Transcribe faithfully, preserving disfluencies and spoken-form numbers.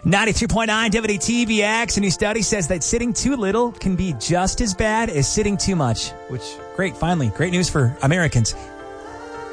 ninety-two point nine W T B X. A new study says that sitting too little can be just as bad as sitting too much, which, great, finally, great news for Americans.